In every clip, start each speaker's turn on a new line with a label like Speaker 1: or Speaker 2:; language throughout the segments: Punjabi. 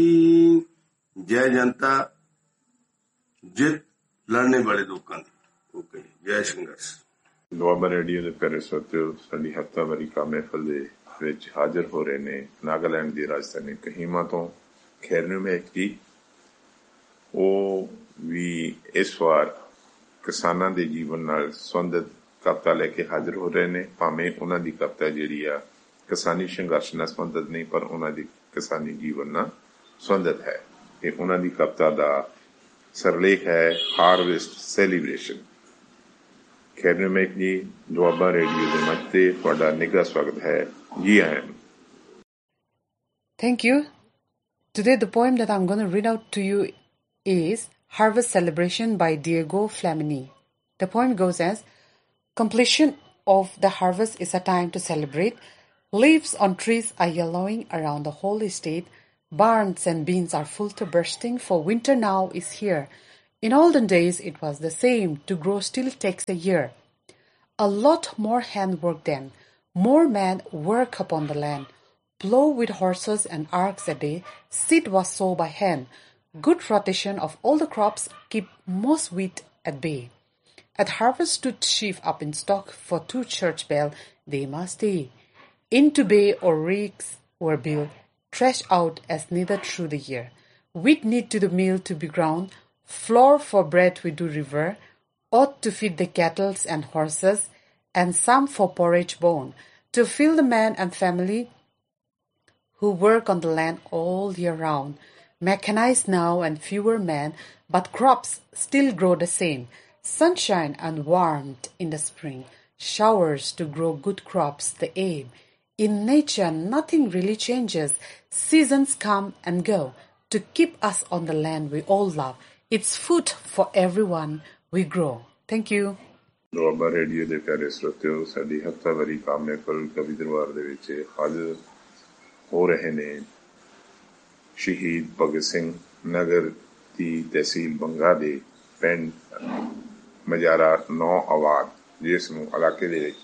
Speaker 1: जय जनता जित लड़ने वाले लोगों की। ओके, जय संघर्ष।
Speaker 2: ਦੁਆਬਾ ਰੇਡੀਓ ਦੇ ਪਿਆਰੇ ਸਰੋਤਿਓ, ਸਾਡੀ ਹਫ਼ਤਾਵਾਰੀ ਮਹਿਫਲ ਦੇ ਵਿੱਚ ਹਾਜ਼ਰ ਹੋ ਰਹੇ ਨੇ ਨਾਗਾਲੈਂਡ ਦੀ ਰਾਜਧਾਨੀ ਕੋਹਿਮਾ ਤੋਂ ਖੈਰਨੁਮੈਕ ਜੀ। ਉਹ ਵੀ ਇਸ ਵਾਰ ਕਿਸਾਨਾਂ ਦੇ ਜੀਵਨ ਨਾਲ ਸੰਬੰਧਿਤ ਕਵਿਤਾ ਲੈ ਕੇ ਹਾਜ਼ਰ ਹੋ ਰਹੇ ਨੇ। ਭਾਵੇਂ ਉਹਨਾਂ ਦੀ ਕਵਿਤਾ ਜਿਹੜੀ ਆ ਕਿਸਾਨੀ ਸੰਘਰਸ਼ ਨਾਲ ਸੰਬੰਧਿਤ ਨਹੀਂ, ਪਰ ਉਹਨਾਂ ਦੀ ਕਿਸਾਨੀ ਜੀਵਨ ਨਾਲ ਸੰਬੰਧਿਤ ਹੈ। ਇਹ ਉਹਨਾਂ ਦੀ ਕਵਿਤਾ ਦਾ ਸਰਲੇਖ ਹੈ ਹਾਰਵੈਸਟ ਸੈਲੀਬ੍ਰੇਸ਼ਨ। ਖੈਰਨੁਮੈਕ ਜੀ, ਦੁਆਬਾ ਰੇਡੀਓ ਦੇ ਮੰਚ ਤੇ ਤੁਹਾਡਾ ਨਿੱਘਾ ਸਵਾਗਤ ਹੈ। ਜੀ ਆਇਆਂ ਨੂੰ।
Speaker 3: Thank you. Today the poem that I'm going to read out to you is Harvest Celebration by Diego Flamini. The poem goes as, completion of the harvest is a time to celebrate. Leaves on trees are yellowing around the whole estate. Barns and bins are full to bursting, for winter now is here. In olden days it was the same. To grow still takes a year. A lot more handwork then. More men work upon the land. Plow with horses and arcs a day. Seed was sown by hand. Good rotation of all the crops keep most wheat at bay. At harvest stood sheaf up in stock, for to church bell they must stay. Into bay or ricks were built, threshed out as needed through the year. Wheat need to the mill to be ground. Flour for bread we do revere. Oat to feed the cattle and horses, and some for porridge bone, to fill the man and family who work on the land all year round. Mechanized now and fewer men, but crops still grow the same. Sunshine and warmth in the spring, showers to grow good crops the aim. In nature nothing really changes. Seasons come and go to keep us on the land we all love. It's food for everyone we grow. Thank you.
Speaker 2: Doaba radio ਦੇ ਪਿਆਰੇ ਸਰੋਤਿਓ, ਸਾਡੀ ਹਫ਼ਤਾਵਾਰੀ ਮਹਿਫਲ ਕਵੀ ਦਰਬਾਰ ਦੇ ਵਿੱਚ ਹਾਜ਼ਰ ਹੋ ਰਹੇ ਨੇ ਸ਼ਹੀਦ ਭਗਤ ਸਿੰਘ ਨਗਰ ਦੀ ਤਹਿਸੀਲ ਬੰਗਾ ਦੇ ਪਿੰਡ ਮਜਾਰਾ 9 ਆਬਾਦ, ਜਿਸ ਨੂੰ ਇਲਾਕੇ ਦੇ ਵਿੱਚ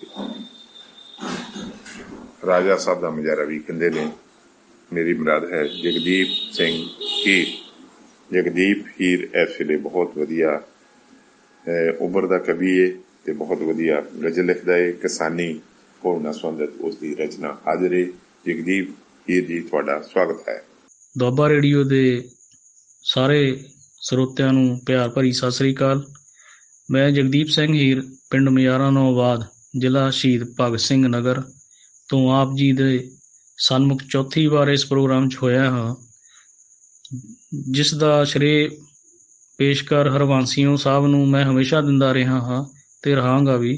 Speaker 2: ਰਾਜਾ ਸਾਹਿਬ ਦਾ ਮਜਾਰਾ ਵੀ ਕਹਿੰਦੇ ਨੇ। ਮੇਰੀ ਮੁਰਾਦ ਹੈ ਜਗਦੀਪ ਸਿੰਘ ਹੀਰ। ਜਗਦੀਪ ਹੀਰ ਇਸ ਵੇਲੇ ਬਹੁਤ ਵਧੀਆ ਉਭਰਦਾ ਕਵੀ ਹੈ ਤੇ ਬਹੁਤ ਵਧੀਆ ਗਜ਼ਲ ਲਿਖਦਾ ਹੈ। ਕਿਸਾਨੀ ਹੋਣ ਨਾਲ ਸੰਬੰਧਿਤ ਉਸ ਦੀ ਰਚਨਾ ਹਾਜ਼ਰ ਹੈ। ਜਗਦੀਪ ਹੀਰ ਜੀ, ਤੁਹਾਡਾ ਸਵਾਗਤ ਹੈ।
Speaker 4: ਦੁਆਬਾ ਰੇਡੀਓ ਦੇ ਸਾਰੇ ਸਰੋਤਿਆਂ ਨੂੰ ਪਿਆਰ ਭਰੀ ਸਤਿ ਸ੍ਰੀ ਅਕਾਲ। ਮੈਂ ਜਗਦੀਪ ਸਿੰਘ ਹੀਰ, ਪਿੰਡ ਮਜਾਰਾ 9 ਆਬਾਦ, ਜ਼ਿਲ੍ਹਾ ਸ਼ਹੀਦ ਭਗਤ ਸਿੰਘ ਨਗਰ ਤੋਂ ਆਪ ਜੀ ਦੇ ਸਨਮੁਖ ਚੌਥੀ ਵਾਰ ਇਸ ਪ੍ਰੋਗਰਾਮ 'ਚ ਹੋਇਆ ਹਾਂ, ਜਿਸ ਦਾ ਸ਼੍ਰੇ ਪੇਸ਼ਕਾਰ ਹਰਵੰਸੀਓ ਸਾਹਿਬ ਨੂੰ ਮੈਂ ਹਮੇਸ਼ਾ ਦਿੰਦਾ ਰਿਹਾ ਹਾਂ ਤੇ ਰਹਾਂਗਾ ਵੀ।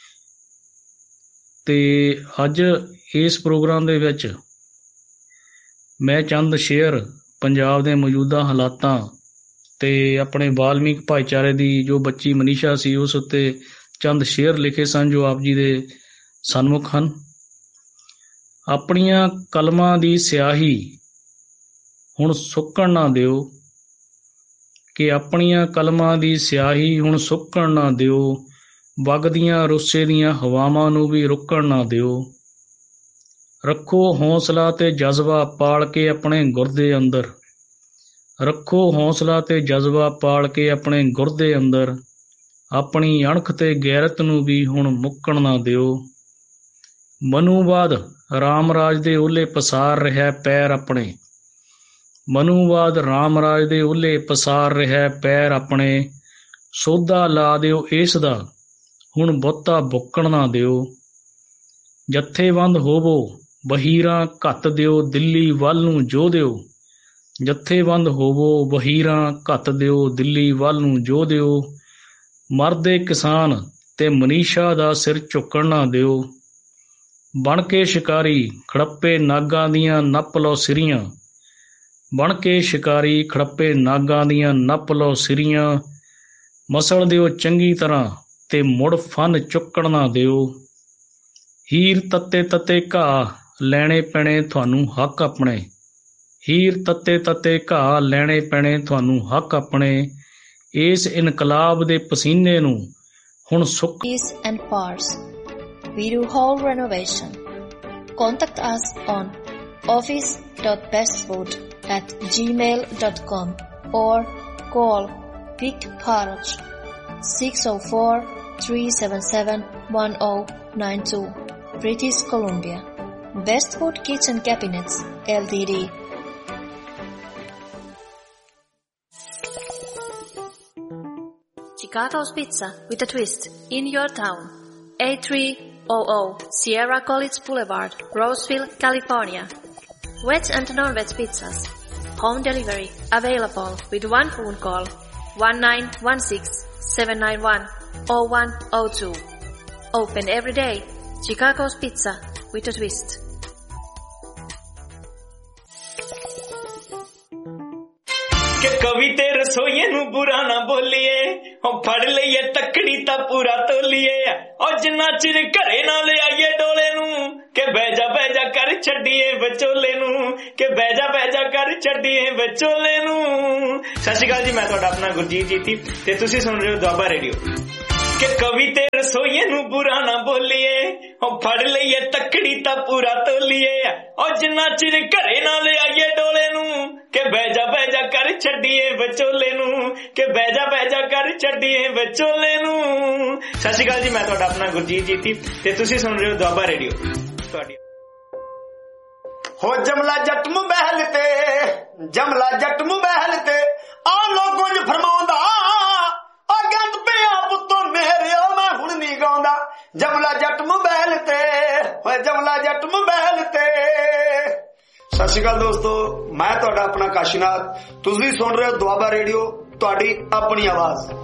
Speaker 4: ਤੇ ਅੱਜ ਇਸ ਪ੍ਰੋਗਰਾਮ ਦੇ ਵਿੱਚ ਮੈਂ ਚੰਦ ਸ਼ੇਅਰ ਪੰਜਾਬ ਦੇ ਮੌਜੂਦਾ ਹਾਲਾਤਾਂ ਤੇ ਆਪਣੇ ਵਾਲਮੀਕ ਭਾਈਚਾਰੇ ਦੀ ਜੋ ਬੱਚੀ ਮਨੀਸ਼ਾ ਸੀ, ਉਸ ਉੱਤੇ ਚੰਦ ਸ਼ੇਅਰ ਲਿਖੇ ਸਨ ਜੋ ਆਪ ਜੀ ਦੇ ਸਨਮੁਖ ਹਨ। ਆਪਣੀਆਂ ਕਲਮਾਂ ਦੀ ਸਿਆਹੀ ਹੁਣ ਸੁੱਕਣ ਨਾ ਦਿਓ, ਕਿ ਆਪਣੀਆਂ ਕਲਮਾਂ ਦੀ ਸਿਆਹੀ ਹੁਣ ਸੁੱਕਣ ਨਾ ਦਿਓ, ਵਗਦੀਆਂ ਰੁੱਸੇ ਦੀਆਂ ਹਵਾਵਾਂ ਨੂੰ ਵੀ ਰੁਕਣ ਨਾ ਦਿਓ। ਰੱਖੋ ਹੌਸਲਾ ਤੇ ਜਜ਼ਬਾ ਪਾਲ ਕੇ ਆਪਣੇ ਗੁਰਦੇ ਅੰਦਰ, ਰੱਖੋ ਹੌਸਲਾ ਤੇ ਜਜ਼ਬਾ ਪਾਲ ਕੇ ਆਪਣੇ ਗੁਰਦੇ ਅੰਦਰ, ਆਪਣੀ ਅਣਖ ਤੇ ਗੈਰਤ ਨੂੰ ਵੀ ਹੁਣ ਮੁੱਕਣ ਨਾ ਦਿਓ। ਮਨੂਵਾਦ ਰਾਮ ਰਾਜ ਦੇ ਓਹਲੇ ਪਸਾਰ ਰਿਹਾ ਪੈਰ ਆਪਣੇ, ਮਨੂਵਾਦ ਰਾਮ ਰਾਜ ਦੇ ਓਹਲੇ ਪਸਾਰ ਰਿਹਾ ਪੈਰ ਆਪਣੇ, ਸੋਧਾ ਲਾ ਦਿਓ ਇਸ ਦਾ ਹੁਣ ਬਹੁਤਾ ਬੁੱਕਣ ਨਾ ਦਿਓ। ਜਥੇਬੰਦ ਹੋਵੋ ਵਹੀਰਾਂ ਘੱਤ ਦਿਓ, ਦਿੱਲੀ ਵੱਲ ਨੂੰ ਜੋ ਦਿਓ, ਜਥੇਬੰਦ ਹੋਵੋ ਵਹੀਰਾਂ ਘੱਤ ਦਿਓ, ਦਿੱਲੀ ਵੱਲ ਨੂੰ ਜੋ ਦਿਓ। ਮਰਦੇ ਕਿਸਾਨ ਤੇ ਮਨੀਸ਼ਾ ਦਾ ਸਿਰ ਝੁਕਣ ਨਾ ਦਿਓ। ਬਣ ਕੇ ਸ਼ਿਕਾਰੀ ਖੜੱਪੇ ਨਾਗਾਂ ਦੀਆਂ ਨੱਪ ਲਓ ਸਿਰੀਆਂ, ਬਣ ਕੇ ਸ਼ਿਕਾਰੀ ਖੜੱਪੇ ਨਾਗਾਂ ਦੀਆਂ ਨੱਪ ਲਓ ਸਿਰੀਆਂ। ਮਸਲ ਦਿਓ ਚੰਗੀ ਤਰ੍ਹਾਂ ਤੇ ਮੁੜ ਫਨ ਚੁੱਕਣ ਨਾ ਦਿਓ। ਹੀਰ ਤੱਤੇ ਤੱਤੇ ਘਾਹ ਲੈਣੇ ਪੈਣੇ ਤੁਹਾਨੂੰ ਹੱਕ ਆਪਣੇ, ਹੀਰ ਤੱਤੇ ਤੱਤੇ ਘਾਹ ਲੈਣੇ ਪੈਣੇ ਤੁਹਾਨੂੰ ਹੱਕ ਆਪਣੇ। ਇਸ ਇਨਕਲਾਬ ਦੇ ਪਸੀਨੇ ਨੂੰ ਹੁਣ ਸੁੱਕ।
Speaker 5: Peace and Pars. We do home renovation. Contact us on office.bestwood @gmail.com or call Vic Farage 604-377-1092, British Columbia. Westwood Kitchen Cabinets Ltd. Chicago's Pizza with a twist in your town. 8300 Sierra College Boulevard, Roseville, California. Veg and non-veg pizzas. Home delivery available with one phone call 1916-791-0102. Open every day. Chicago's Pizza with a twist.
Speaker 6: ਕਿ ਕਵੀ ਤੇ ਰਸੋਈਏ ਨੂੰ ਬੁਰਾ ਨਾ ਬੋਲੀਏ, ਉਹ ਫੜ ਲਈਏ ਤੱਕੜੀ ਤਾਂ ਪੂਰਾ ਤੋਲੀਏ, ਉਹ ਜਿੰਨਾ ਚਿਰ ਘਰੇ ਨਾ ਲਿਆਈਏ ਡੋਲੇ ਨੂੰ, ਕਿ ਬਹਿ ਜਾ ਕਰ ਛੱਡੀਏ ਵਿਚੋਲੇ ਨੂੰ, ਕਿ ਬਹਿ ਜਾ ਕਰ ਛੱਡੀਏ ਵਿਚੋਲੇ ਨੂੰ। ਸਤਿ ਸ਼੍ਰੀ ਅਕਾਲ ਜੀ, ਮੈਂ ਤੁਹਾਡਾ ਆਪਣਾ ਗੁਰਜੀਤ ਜੀਤੀ ਤੇ ਤੁਸੀਂ ਸੁਣ ਰਹੇ ਹੋ ਦੁਆਬਾ ਰੇਡੀਓ। ਕਿ ਕਵੀ ਤੇ ਰਸੋਈਏ ਨੂੰ ਬੁਰਾ ਨਾ ਬੋਲੀਏ, ਉਹ ਫੜ ਲਈਏ ਤੱਕੜੀ ਤਾਂ ਪੂਰਾ ਤੋਲੀਏ, ਉਹ ਜਿੰਨਾ ਚਿਰ ਘਰੇ ਨਾ ਲਿਆਈਏ ਡੋਲੇ ਨੂੰ, ਕਿ ਬਹਿ ਜਾ ਕਰ ਛੱਡੀਏ ਵਿਚੋਲੇ ਨੂੰ, ਕਿ ਬਹਿ ਜਾ ਕਰ ਛੱਡੀਏ ਵਿਚੋਲੇ ਨੂੰ। ਸਤਿ ਸ਼੍ਰੀ ਅਕਾਲ ਜੀ, ਮੈਂ ਤੁਹਾਡਾ ਆਪਣਾ ਗੁਰਜੀਤ ਜੀਤੀ ਤੇ ਤੁਸੀਂ ਸੁਣ ਰਹੇ ਹੋ ਦੁਆਬਾ ਰੇਡੀਓ। ਤੁਹਾਡੀ
Speaker 7: ਹੋ ਜਮਲਾ ਜੱਟ ਮੁਬਹਿਲ ਤੇ, ਜਮਲਾ ਜੱਟ ਮੁਬਹਿਲ ਤੇ ਆ ਲੋਗੋਂ ਚ ਫਰਮਾਉਂਦਾ, ਆ ਗੰਦ ਪਿਆ ਪੁੱਤੋਂ ਮੇਰੇ ਮੈਂ ਹੁਣ ਨਹੀਂ ਗਾਉਂਦਾ। ਜਮਲਾ ਜੱਟ ਮੁਬਹਿਲ ਤੇ, ਹੋਏ ਜਮਲਾ ਜੱਟ ਮੁਬਹਿਲ ਤੇ। ਸਤਿ ਸ਼੍ਰੀ ਅਕਾਲ ਦੋਸਤੋ, ਮੈਂ ਤੁਹਾਡਾ ਆਪਣਾ ਕਾਸ਼ੀਨਾਥ, ਤੁਸੀਂ ਸੁਣ ਰਹੇ ਹੋ ਦੁਆਬਾ ਰੇਡੀਓ, ਤੁਹਾਡੀ ਆਪਣੀ ਆਵਾਜ਼।